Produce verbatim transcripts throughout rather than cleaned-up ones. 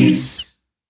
Trees.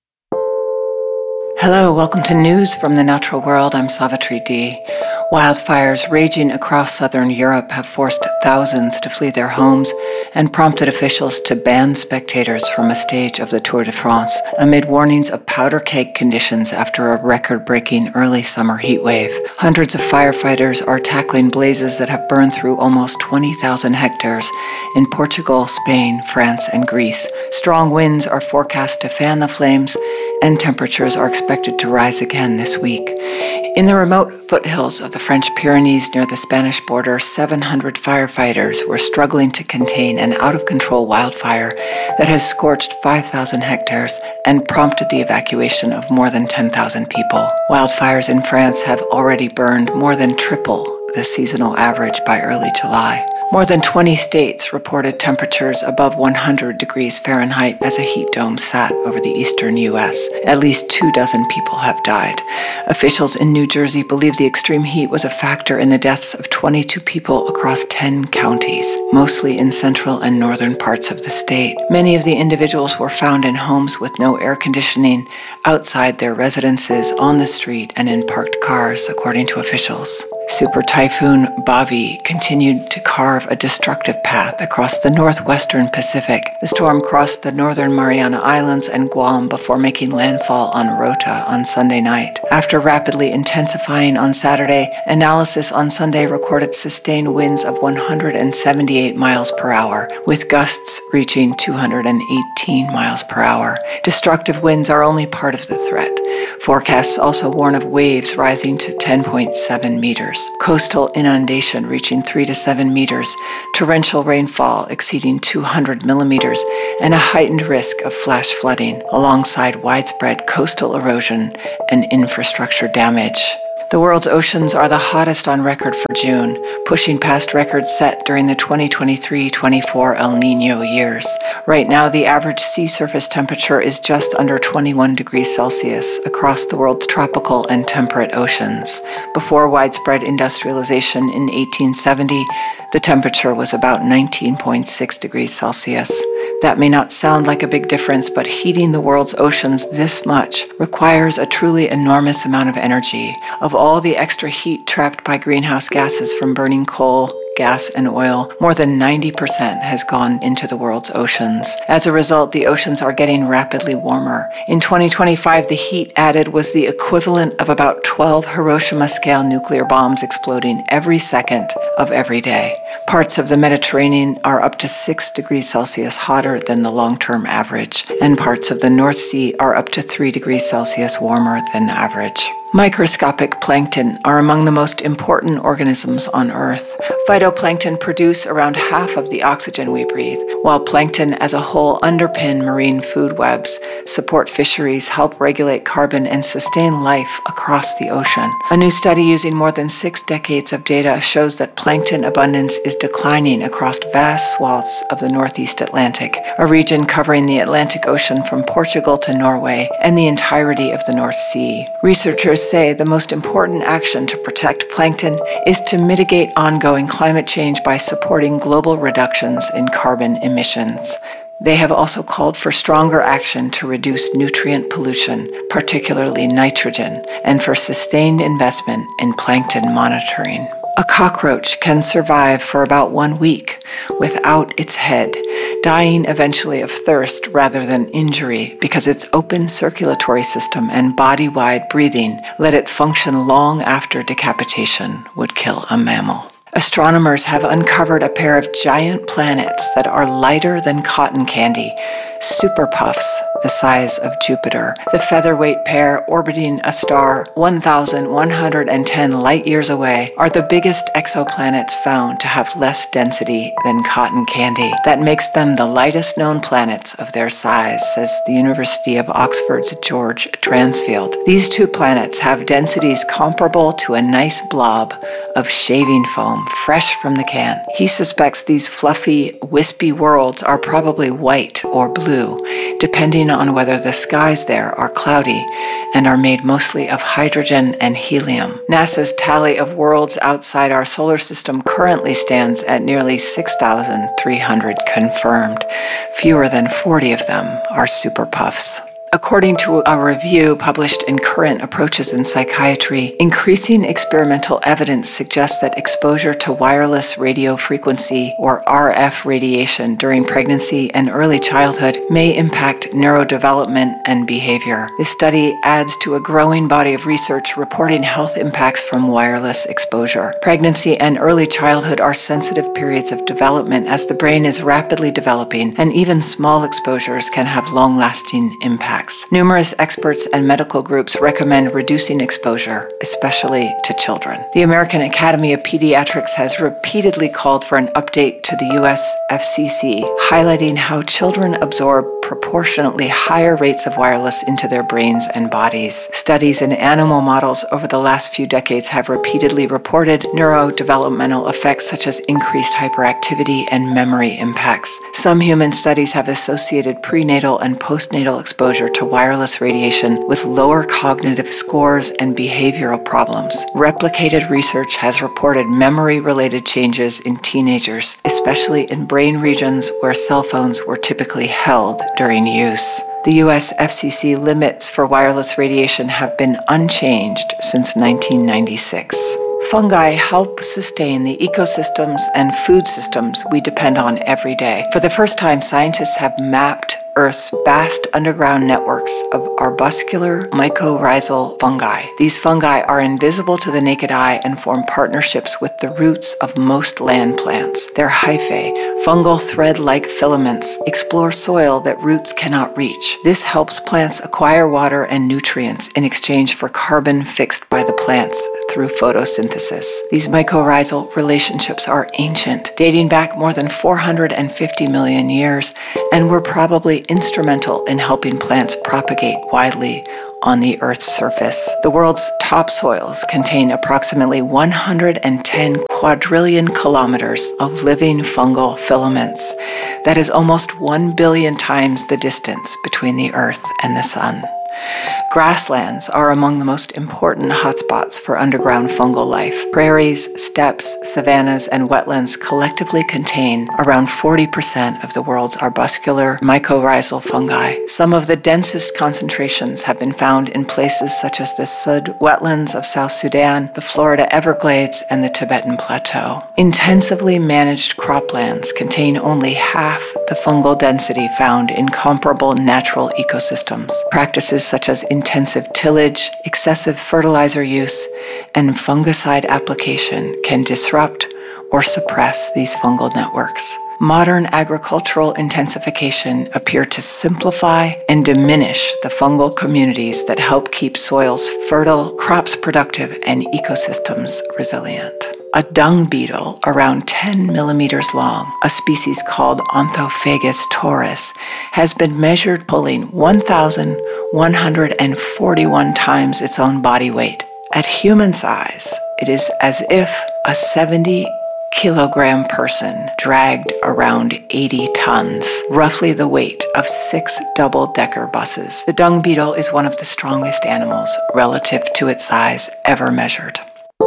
Hello, welcome to News from the Natural World. I'm Savitri D. Wildfires raging across southern Europe have forced thousands to flee their homes and prompted officials to ban spectators from a stage of the Tour de France amid warnings of powder keg conditions after a record-breaking early summer heat wave. Hundreds of firefighters are tackling blazes that have burned through almost twenty thousand hectares in Portugal, Spain, France, and Greece. Strong winds are forecast to fan the flames, and temperatures are expected to rise again this week. In the remote foothills of the French Pyrenees near the Spanish border, seven hundred firefighters were struggling to contain an out-of-control wildfire that has scorched five thousand hectares and prompted the evacuation of more than ten thousand people. Wildfires in France have already burned more than triple the seasonal average by early July. More than twenty states reported temperatures above one hundred degrees Fahrenheit as a heat dome sat over the eastern U S. At least two dozen people have died. Officials in New Jersey believe the extreme heat was a factor in the deaths of twenty-two people across ten counties, mostly in central and northern parts of the state. Many of the individuals were found in homes with no air conditioning, outside their residences, on the street, and in parked cars, according to officials. Super Typhoon Bavi continued to carve a destructive path across the northwestern Pacific. The storm crossed the northern Mariana Islands and Guam before making landfall on Rota on Sunday night. After rapidly intensifying on Saturday, analysis on Sunday recorded sustained winds of one hundred seventy-eight miles per hour, with gusts reaching two hundred eighteen miles per hour. Destructive winds are only part of the threat. Forecasts also warn of waves rising to ten point seven meters. Coastal inundation reaching three to seven meters, torrential rainfall exceeding two hundred millimeters, and a heightened risk of flash flooding, alongside widespread coastal erosion and infrastructure damage. The world's oceans are the hottest on record for June, pushing past records set during the twenty twenty-three twenty-four El Niño years. Right now, the average sea surface temperature is just under twenty-one degrees Celsius across the world's tropical and temperate oceans. Before widespread industrialization in eighteen seventy, the temperature was about nineteen point six degrees Celsius. That may not sound like a big difference, but heating the world's oceans this much requires a truly enormous amount of energy. Of all the extra heat trapped by greenhouse gases from burning coal, gas, and oil, more than ninety percent has gone into the world's oceans. As a result, the oceans are getting rapidly warmer. In twenty twenty-five, the heat added was the equivalent of about twelve Hiroshima-scale nuclear bombs exploding every second of every day. Parts of the Mediterranean are up to six degrees Celsius hotter than the long-term average, and parts of the North Sea are up to three degrees Celsius warmer than average. Microscopic plankton are among the most important organisms on Earth. Phytoplankton produce around half of the oxygen we breathe, while plankton as a whole underpin marine food webs, support fisheries, help regulate carbon, and sustain life across the ocean. A new study using more than six decades of data shows that plankton abundance is declining across vast swaths of the Northeast Atlantic, a region covering the Atlantic Ocean from Portugal to Norway and the entirety of the North Sea. Researchers say the most important action to protect plankton is to mitigate ongoing climate change by supporting global reductions in carbon emissions. They have also called for stronger action to reduce nutrient pollution, particularly nitrogen, and for sustained investment in plankton monitoring. A cockroach can survive for about one week without its head, dying eventually of thirst rather than injury because its open circulatory system and body-wide breathing let it function long after decapitation would kill a mammal. Astronomers have uncovered a pair of giant planets that are lighter than cotton candy, superpuffs the size of Jupiter. The featherweight pair orbiting a star one thousand one hundred ten light-years away are the biggest exoplanets found to have less density than cotton candy. That makes them the lightest known planets of their size, says the University of Oxford's George Dransfield. These two planets have densities comparable to a nice blob of shaving foam fresh from the can. He suspects these fluffy, wispy worlds are probably white or blue, depending on whether the skies there are cloudy and are made mostly of hydrogen and helium. NASA's tally of worlds outside our solar system currently stands at nearly six thousand three hundred confirmed. Fewer than forty of them are superpuffs. According to a review published in Current Approaches in Psychiatry, increasing experimental evidence suggests that exposure to wireless radio frequency or R F radiation during pregnancy and early childhood may impact neurodevelopment and behavior. This study adds to a growing body of research reporting health impacts from wireless exposure. Pregnancy and early childhood are sensitive periods of development as the brain is rapidly developing, and even small exposures can have long-lasting impacts. Numerous experts and medical groups recommend reducing exposure, especially to children. The American Academy of Pediatrics has repeatedly called for an update to the U S F C C, highlighting how children absorb proportionately higher rates of wireless into their brains and bodies. Studies in animal models over the last few decades have repeatedly reported neurodevelopmental effects such as increased hyperactivity and memory impacts. Some human studies have associated prenatal and postnatal exposure to wireless radiation with lower cognitive scores and behavioral problems. Replicated research has reported memory-related changes in teenagers, especially in brain regions where cell phones were typically held during use. The U S F C C limits for wireless radiation have been unchanged since nineteen ninety-six. Fungi help sustain the ecosystems and food systems we depend on every day. For the first time, scientists have mapped Earth's vast underground networks of arbuscular mycorrhizal fungi. These fungi are invisible to the naked eye and form partnerships with the roots of most land plants. Their hyphae, fungal thread-like filaments, explore soil that roots cannot reach. This helps plants acquire water and nutrients in exchange for carbon fixed by the plants through photosynthesis. These mycorrhizal relationships are ancient, dating back more than four hundred fifty million years, and were probably instrumental in helping plants propagate widely on the Earth's surface. The world's topsoils contain approximately one hundred ten quadrillion kilometers of living fungal filaments. That is almost one billion times the distance between the Earth and the Sun. Grasslands are among the most important hotspots for underground fungal life. Prairies, steppes, savannas, and wetlands collectively contain around forty percent of the world's arbuscular mycorrhizal fungi. Some of the densest concentrations have been found in places such as the Sud wetlands of South Sudan, the Florida Everglades, and the Tibetan Plateau. Intensively managed croplands contain only half the fungal density found in comparable natural ecosystems. Practices such as intensive tillage, excessive fertilizer use, and fungicide application can disrupt or suppress these fungal networks. Modern agricultural intensification appear to simplify and diminish the fungal communities that help keep soils fertile, crops productive, and ecosystems resilient. A dung beetle around ten millimeters long, a species called Onthophagus taurus, has been measured pulling one thousand one hundred forty-one times its own body weight. At human size, it is as if a seventy kilogram person dragged around eighty tons, roughly the weight of six double-decker buses. The dung beetle is one of the strongest animals relative to its size ever measured.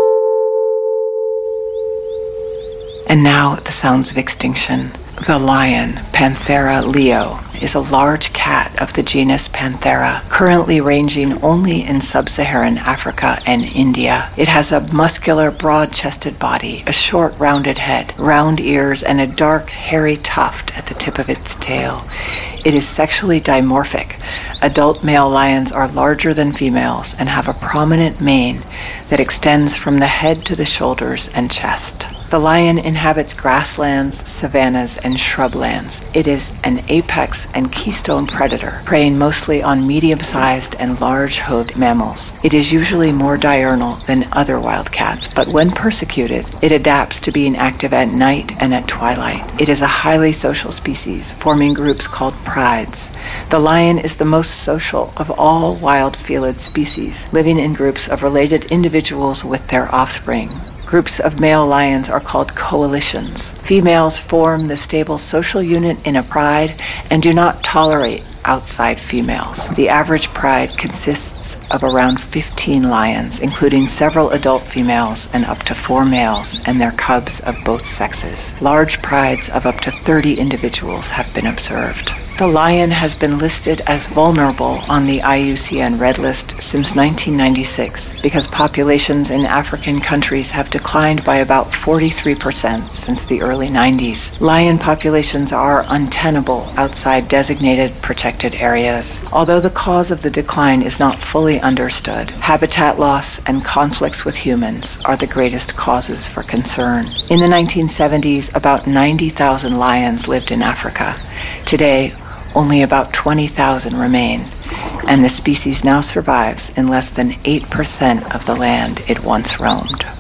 And now the sounds of extinction. The lion, Panthera leo, is a large cat of the genus Panthera, currently ranging only in sub-Saharan Africa and India. It has a muscular, broad-chested body, a short, rounded head, round ears, and a dark, hairy tuft at the tip of its tail. It is sexually dimorphic. Adult male lions are larger than females and have a prominent mane that extends from the head to the shoulders and chest. The lion inhabits grasslands, savannas, and shrublands. It is an apex and keystone predator, preying mostly on medium-sized and large-hoofed mammals. It is usually more diurnal than other wild cats, but when persecuted, it adapts to being active at night and at twilight. It is a highly social species, forming groups called prides. The lion is the most social of all wild felid species, living in groups of related individuals with their offspring. Groups of male lions are called coalitions. Females form the stable social unit in a pride and do not tolerate outside females. The average pride consists of around fifteen lions, including several adult females and up to four males and their cubs of both sexes. Large prides of up to thirty individuals have been observed. The lion has been listed as vulnerable on the I U C N Red List since nineteen ninety-six because populations in African countries have declined by about forty-three percent since the early nineties. Lion populations are untenable outside designated protected areas. Although the cause of the decline is not fully understood, habitat loss and conflicts with humans are the greatest causes for concern. In the nineteen seventies, about ninety thousand lions lived in Africa. Today, only about twenty thousand remain, and the species now survives in less than eight percent of the land it once roamed.